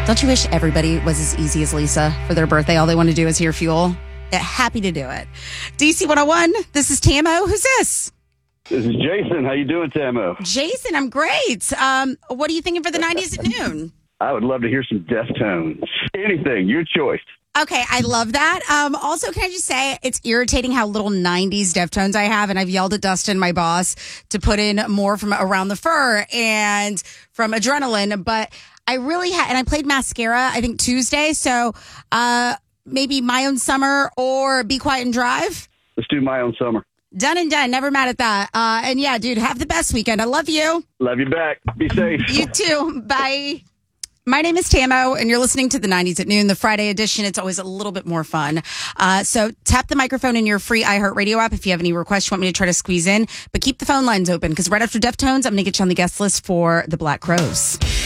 Don't you wish everybody was as easy as Lisa for their birthday? All they want to do is hear Fuel. Happy to do it. DC 101, this is Tamo. Who's this? This is Jason. How you doing, Tamo? Jason, I'm great. What are you thinking for the 90s at noon? I would love to hear some Deftones. Anything, your choice. Okay, I love that. Also, can I just say, it's irritating how little 90s Deftones I have, and I've yelled at Dustin, my boss, to put in more from Around the Fur and from Adrenaline, but I really and I played Mascara, I think, Tuesday, so maybe My Own Summer or Be Quiet and Drive. Let's do My Own Summer. Done and done. Never mad at that. And yeah, dude, have the best weekend. I love you. Love you back. Be safe. You too. Bye. My name is Tamo, and you're listening to the 90s at noon, the Friday edition. It's always a little bit more fun. So tap the microphone in your free iHeartRadio app if you have any requests you want me to try to squeeze in. But keep the phone lines open, because right after Deftones, I'm going to get you on the guest list for the Black Crowes.